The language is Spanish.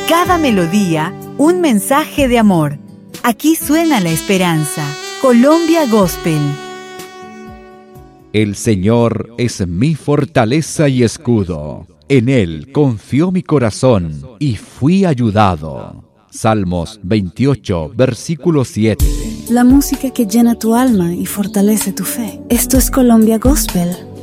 Cada melodía, un mensaje de amor. Aquí suena la esperanza. Colombia Gospel. El Señor es mi fortaleza y escudo. En Él confió mi corazón y fui ayudado. Salmos 28, versículo 7. La música que llena tu alma y fortalece tu fe. Esto es Colombia Gospel